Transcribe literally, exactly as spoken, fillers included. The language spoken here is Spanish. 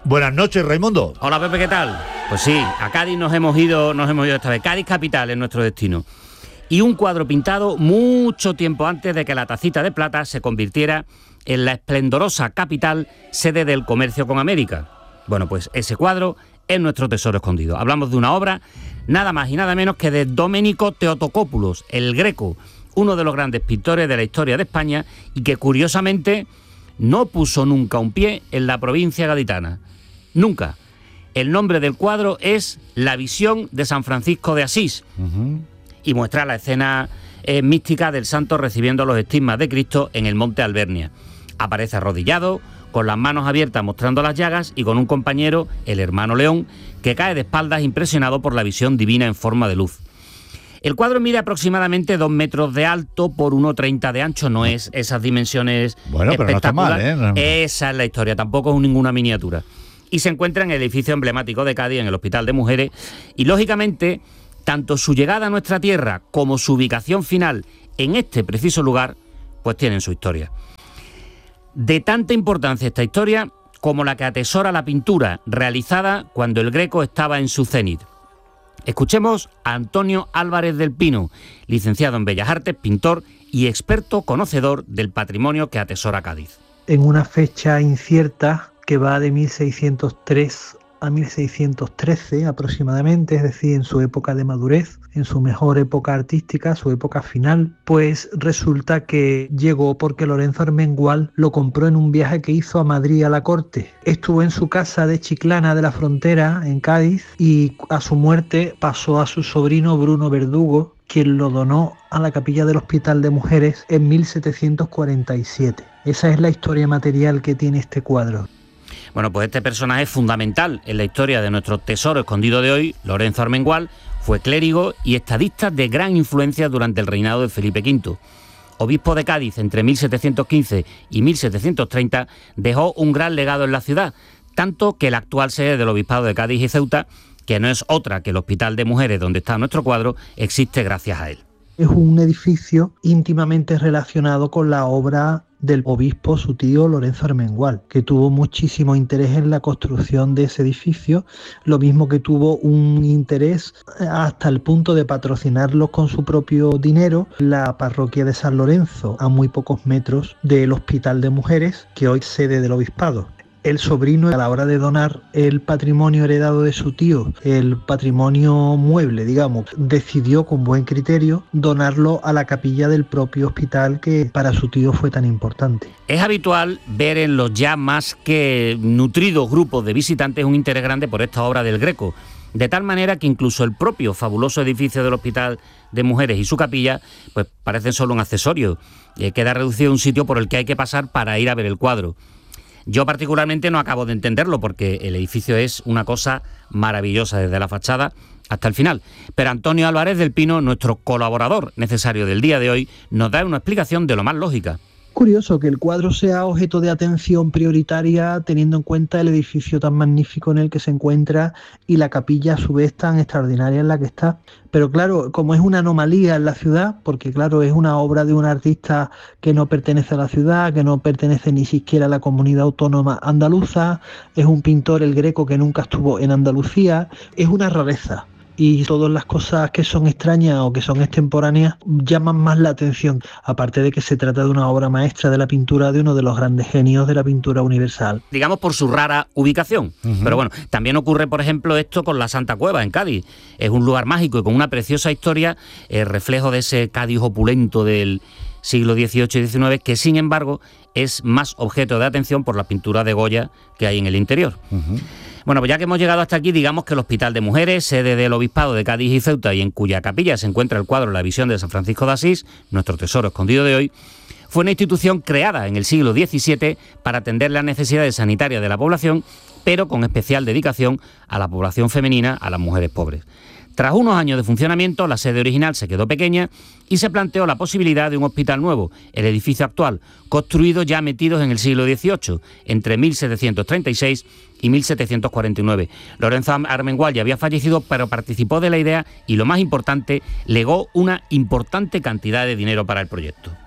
Buenas noches, Raimundo. Hola, Pepe, ¿qué tal? Pues sí, a Cádiz nos hemos ido, nos hemos ido esta vez. Cádiz capital es nuestro destino. Y un cuadro pintado mucho tiempo antes de que la Tacita de Plata se convirtiera en la esplendorosa capital, sede del comercio con América. Bueno, pues ese cuadro es nuestro tesoro escondido. Hablamos de una obra nada más y nada menos que de Domenico Theotokopoulos, el Greco, uno de los grandes pintores de la historia de España y que curiosamente no puso nunca un pie en la provincia gaditana. Nunca. El nombre del cuadro es La visión de San Francisco de Asís. Uh-huh. Y muestra la escena eh, mística del santo recibiendo los estigmas de Cristo en el monte Albernia. Aparece arrodillado, con las manos abiertas mostrando las llagas y con un compañero, el hermano León, que cae de espaldas impresionado por la visión divina en forma de luz. El cuadro mide aproximadamente dos metros de alto por uno treinta de ancho, no es esas dimensiones bueno, pero espectaculares. No está mal, ¿eh? Esa es la historia, tampoco es ninguna miniatura. Y se encuentra en el edificio emblemático de Cádiz, en el Hospital de Mujeres, y lógicamente, tanto su llegada a nuestra tierra como su ubicación final en este preciso lugar, pues tienen su historia. De tanta importancia esta historia como la que atesora la pintura realizada cuando el Greco estaba en su cenit. Escuchemos a Antonio Álvarez del Pino, licenciado en Bellas Artes, pintor y experto conocedor del patrimonio que atesora Cádiz. En una fecha incierta que va de mil seiscientos tres a mil seiscientos trece aproximadamente, es decir, en su época de madurez, en su mejor época artística, su época final, pues resulta que llegó porque Lorenzo Armengual lo compró en un viaje que hizo a Madrid a la corte. Estuvo en su casa de Chiclana de la Frontera, en Cádiz, y a su muerte pasó a su sobrino Bruno Verdugo, quien lo donó a la capilla del Hospital de Mujeres en mil setecientos cuarenta y siete. Esa es la historia material que tiene este cuadro. Bueno, pues este personaje es fundamental en la historia de nuestro tesoro escondido de hoy. Lorenzo Armengual fue clérigo y estadista de gran influencia durante el reinado de Felipe quinto. Obispo de Cádiz entre mil setecientos quince y mil setecientos treinta, dejó un gran legado en la ciudad, tanto que la actual sede del Obispado de Cádiz y Ceuta, que no es otra que el Hospital de Mujeres donde está nuestro cuadro, existe gracias a él. Es un edificio íntimamente relacionado con la obra del obispo, su tío Lorenzo Armengual, que tuvo muchísimo interés en la construcción de ese edificio, lo mismo que tuvo un interés hasta el punto de patrocinarlos con su propio dinero la parroquia de San Lorenzo, a muy pocos metros del Hospital de Mujeres, que hoy es sede del obispado. El sobrino, a la hora de donar el patrimonio heredado de su tío, el patrimonio mueble, digamos, decidió con buen criterio donarlo a la capilla del propio hospital que para su tío fue tan importante. Es habitual ver en los ya más que nutridos grupos de visitantes un interés grande por esta obra del Greco, de tal manera que incluso el propio fabuloso edificio del Hospital de Mujeres y su capilla pues parecen solo un accesorio, y queda reducido a un sitio por el que hay que pasar para ir a ver el cuadro. Yo particularmente no acabo de entenderlo porque el edificio es una cosa maravillosa desde la fachada hasta el final. Pero Antonio Álvarez del Pino, nuestro colaborador necesario del día de hoy, nos da una explicación de lo más lógica. Curioso que el cuadro sea objeto de atención prioritaria teniendo en cuenta el edificio tan magnífico en el que se encuentra y la capilla a su vez tan extraordinaria en la que está. Pero claro, como es una anomalía en la ciudad, porque claro, es una obra de un artista que no pertenece a la ciudad, que no pertenece ni siquiera a la comunidad autónoma andaluza, es un pintor, el Greco, que nunca estuvo en Andalucía, es una rareza. Y todas las cosas que son extrañas o que son extemporáneas llaman más la atención, aparte de que se trata de una obra maestra de la pintura de uno de los grandes genios de la pintura universal. Digamos por su rara ubicación. Uh-huh. Pero bueno, también ocurre, por ejemplo, esto con la Santa Cueva en Cádiz. Es un lugar mágico y con una preciosa historia, el reflejo de ese Cádiz opulento del siglo dieciocho y diecinueve, que sin embargo es más objeto de atención por la pintura de Goya que hay en el interior. Uh-huh. Bueno, pues ya que hemos llegado hasta aquí, digamos que el Hospital de Mujeres, sede del Obispado de Cádiz y Ceuta y en cuya capilla se encuentra el cuadro La visión de San Francisco de Asís, nuestro tesoro escondido de hoy, fue una institución creada en el siglo diecisiete para atender las necesidades sanitarias de la población, pero con especial dedicación a la población femenina, a las mujeres pobres. Tras unos años de funcionamiento, la sede original se quedó pequeña y se planteó la posibilidad de un hospital nuevo, el edificio actual, construido ya metidos en el siglo dieciocho, entre mil setecientos treinta y seis y mil setecientos cuarenta y nueve. Lorenzo Armengual ya había fallecido, pero participó de la idea y, lo más importante, legó una importante cantidad de dinero para el proyecto.